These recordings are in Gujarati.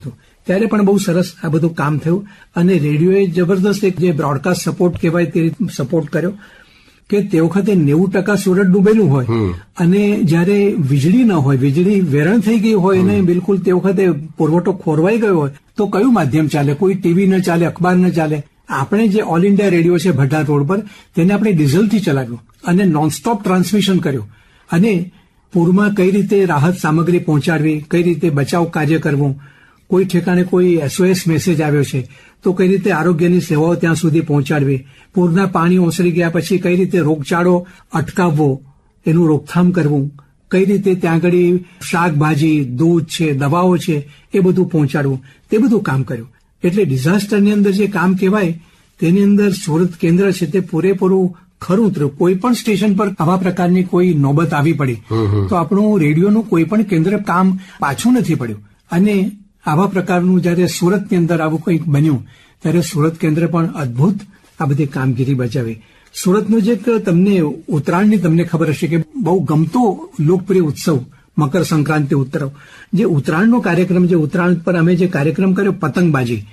ત્યારે પણ બહુ સરસ આ બધું કામ થયું અને રેડિયોએ જબરદસ્ત એક જે બ્રોડકાસ્ટ સપોર્ટ કહેવાય તે સપોર્ટ કર્યો કે તે વખતે 90% સુરત ડૂબેલું હોય અને જયારે વીજળી ન હોય, વીજળી વેરણ થઈ ગઈ હોય અને બિલકુલ તે વખતે પુરવઠો ખોરવાઈ ગયો હોય તો કયું માધ્યમ ચાલે? કોઈ ટીવી ન ચાલે, અખબાર ન ચાલે. આપણે જે ઓલ ઇન્ડિયા રેડિયો છે ભટ્ટા રોડ પર તેને આપણે ડીઝલથી ચલાવ્યું અને નોનસ્ટોપ ટ્રાન્સમિશન કર્યું અને પૂરમાં કઈ રીતે રાહત સામગ્રી પહોંચાડવી, કઈ રીતે બચાવ કાર્ય કરવું, કોઈ ઠેકાણે કોઈ SOS મેસેજ આવ્યો છે તો કઈ રીતે આરોગ્યની સેવાઓ ત્યાં સુધી પહોંચાડવી, પૂરના પાણી ઓસરી ગયા પછી કઈ રીતે રોગચાળો અટકાવવો, એનું રોકથામ કરવું, કઈ રીતે ત્યાં આગળ શાકભાજી, દૂધ છે, દવાઓ છે એ બધું પહોંચાડવું, તે બધું કામ કર્યું. એટલે ડિઝાસ્ટરની અંદર જે કામ કહેવાય તેની અંદર સુરત કેન્દ્ર છે તે પૂરેપૂરું ખરું ઉતર્યું. કોઈ પણ સ્ટેશન પર આવા પ્રકારની કોઈ નોબત આવી પડી તો આપણું રેડિયોનું કોઈ પણ કેન્દ્ર કામ પાછું નથી પડ્યું. અને આવા પ્રકારનું જયારે સુરતની અંદર આવું કંઈક બન્યું ત્યારે સુરત કેન્દ્ર પણ અદભુત આ બધી કામગીરી બજાવી. સુરતનું જે તમને ઉત્તરાયણની તમને ખબર હશે કે બહુ ગમતો લોકપ્રિય ઉત્સવ મકર સંક્રાંતિ ઉત્સવ, જે ઉત્તરાયણનો કાર્યક્રમ, જે ઉત્તરાયણ પર અમે જે કાર્યક્રમ કર્યો પતંગબાજી,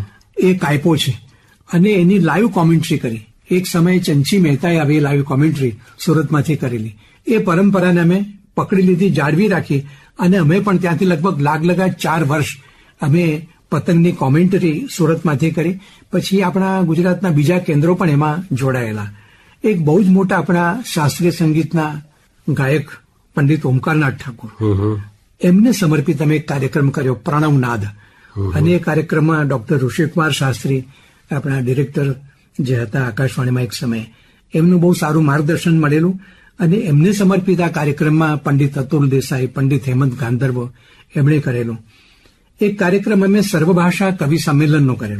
એ કાપ્યો છે અને એની લાઈવ કોમેન્ટ્રી કરી. એક સમયે ચંચી મહેતાએ આવી લાઈવ કોમેન્ટ્રી સુરતમાંથી કરેલી. એ પરંપરાને અમે પકડી લીધી, જાળવી રાખી અને અમે પણ ત્યાંથી લગભગ લગા 4 વર્ષ અમે પતંગની કોમેન્ટરી સુરતમાંથી કરી. પછી આપણા ગુજરાતના બીજા કેન્દ્રો પણ એમાં જોડાયેલા. એક બહુ જ મોટા આપણા શાસ્ત્રીય સંગીતના ગાયક પંડિત ઓમકારનાથ ઠાકુર, એમને સમર્પિત અમે એક કાર્યક્રમ કર્યો પ્રણવનાદ. અને એ કાર્યક્રમમાં ડોક્ટર ઋષિકુમાર શાસ્ત્રી આપણા ડિરેક્ટર જે હતા આકાશવાણીમાં એક સમયે, એમનું બહુ સારું માર્ગદર્શન મળેલું અને એમને સમર્પિત આ કાર્યક્રમમાં પંડિત અતુલ દેસાઈ, પંડિત હેમંત ગાંધર્વ એમણે કરેલું. એક કાર્યક્રમ અમે સર્વભાષા કવિ સંમેલનનો કરેલો.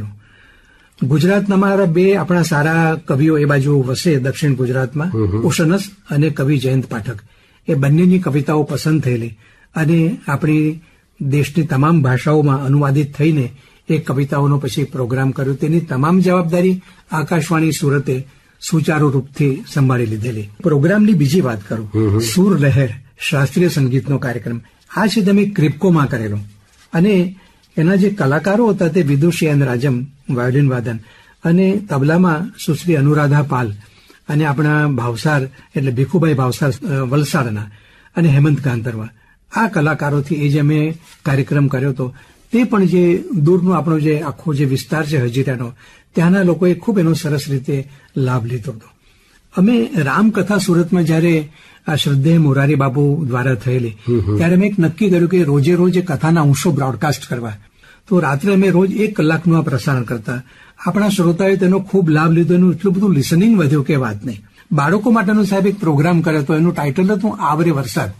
ગુજરાતના અમારા 2 આપણા સારા કવિઓ એ બાજુ વસે દક્ષિણ ગુજરાતમાં, ઉષનસ અને કવિ જયંત પાઠક. એ બંનેની કવિતાઓ પસંદ થયેલી અને આપણી દેશની તમામ ભાષાઓમાં અનુવાદિત થઈને એ કવિતાઓનો પછી પ્રોગ્રામ કર્યો. તેની તમામ જવાબદારી આકાશવાણી સુરતે સુચારુ રૂપથી સંભાળી લીધેલી. પ્રોગ્રામની બીજી વાત કરું, સુર લહેર શાસ્ત્રીય સંગીતનો કાર્યક્રમ આ છે તમે ક્રિપ્કોમાં કરેલો. અને એના જે કલાકારો હતા તે વિદુષી એન રાજમ વાયોલિન વાદન અને તબલામાં સુશ્રી અનુરાધા પાલ અને આપણા ભાવસાર એટલે ભીખુભાઈ ભાવસાર વલસાડના અને હેમંત ગાંધર્વા, આ કલાકારોથી એ જે અમે કાર્યક્રમ કર્યો હતો તે પણ જે દૂરનો આપણો જે આખો જે વિસ્તાર છે હજીરાનો, ત્યાંના લોકોએ ખૂબ એનો સરસ રીતે લાભ લીધો હતો. અમે રામકથા સુરતમાં જયારે આ શ્રદ્ધેય મોરારી બાપુ દ્વારા થયેલી ત્યારે અમે એક નક્કી કર્યું કે રોજે રોજ કથાના અંશો બ્રોડકાસ્ટ કરવા. તો રાત્રે અમે રોજ 1 કલાકનું આ પ્રસારણ કરતા. આપણા શ્રોતાએ તેનો ખૂબ લાભ લીધો. એનું એટલું બધું લિસનિંગ વધ્યું કે વાત નહીં. બાળકો માટેનો સાહેબ એક પ્રોગ્રામ કર્યો હતો, એનું ટાઇટલ હતું આવરે વરસાદ.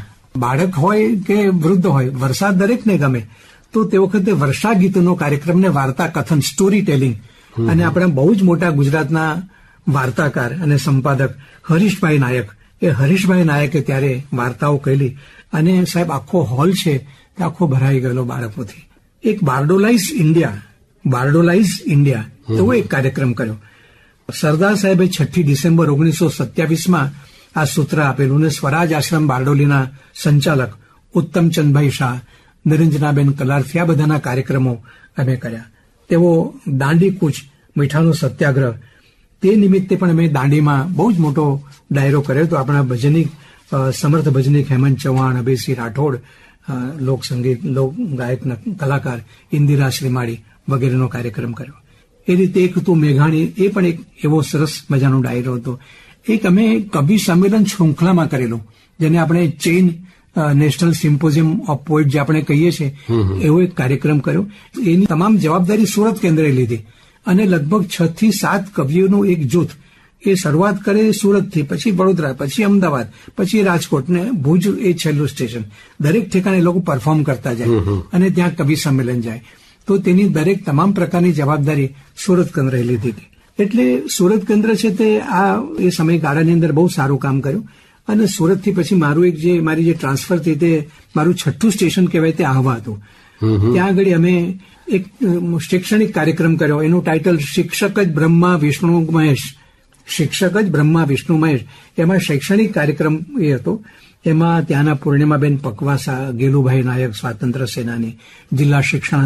બાળક હોય કે વૃદ્ધ હોય, વરસાદ દરેકને ગમે. તો તે વખતે વર્ષા ગીતનો કાર્યક્રમને વાર્તા કથન, સ્ટોરી ટેલિંગ, અને આપણા બહુ જ મોટા ગુજરાતના વાર્તાકાર અને સંપાદક હરીશભાઈ નાયક, એ હરીશભાઈ નાયકે ત્યારે વાર્તાઓ કહેલી અને સાહેબ આખો હોલ છે તે આખો ભરાઈ ગયેલો બાળકોથી. એક બારડોલાઇઝ ઇન્ડિયા એવો એક કાર્યક્રમ કર્યો. સરદાર સાહેબે 6 ડિસેમ્બર 1927માં આ સૂત્ર આપેલું અને સ્વરાજ આશ્રમ બારડોલીના સંચાલક ઉત્તમચંદભાઈ શાહ, નિરંજનાબેન કલારથી આ બધાના કાર્યક્રમો અમે કર્યા. તેઓ દાંડી કૂચ, મીઠાનો સત્યાગ્રહ, તે નિમિત્તે પણ અમે દાંડીમાં બહુ જ મોટો ડાયરો કર્યો હતો. આપણા ભજનિક સમર્થ ભજનિક હેમંત ચૌહાણ, અભયસિંહ રાઠોડ, લોકસંગીત લોક ગાયક કલાકાર ઇન્દિરા શ્રીમાળી વગેરેનો કાર્યક્રમ કર્યો. એ રીતે એક હતું મેઘાણી, એ પણ એક એવો સરસ મજાનો ડાયરો હતો. એક અમે કવિ સંમેલન શૃંખલામાં કરેલું, જેને આપણે chain national symposium of poet જે આપણે કહીએ છીએ, એવો એક કાર્યક્રમ કર્યો. એની તમામ જવાબદારી સુરત કેન્દ્રએ લીધી અને લગભગ 6 થી 7 કવિઓનું એક જૂથ એ શરૂઆત કરે સુરતથી, પછી વડોદરા, પછી અમદાવાદ, પછી રાજકોટ ને ભુજ, એ છેલ્લું સ્ટેશન. દરેક ઠેકાણે લોકો પરફોર્મ કરતા જાય અને ત્યાં કવિ સંમેલન જાય. તો તેની દરેક તમામ પ્રકારની જવાબદારી સુરત કેન્દ્રએ લીધી હતી. એટલે સુરત કેન્દ્ર છે તે આ એ સમયગાળાની અંદર બહુ સારું કામ કર્યું. અને સુરતથી પછી મારી જે ટ્રાન્સફર થઈ તે મારું 6થું સ્ટેશન કહેવાય તે આહવા હતું. ત્યાં આગળ અમે એક શૈક્ષણિક કાર્યક્રમ કર્યો. એનું ટાઇટલ શિક્ષક જ બ્રહ્મા વિષ્ણુ મહેશ. શિક્ષક જ બ્રહ્મા વિષ્ણુ મહેશ. એમાં શૈક્ષણિક કાર્યક્રમ એ હતો. એમાં ત્યાંના પૂર્ણિમાબેન પકવાસા, ગેલુભાઈ નાયક સ્વાતંત્ર્ય સેનાની, જિલ્લા શિક્ષણ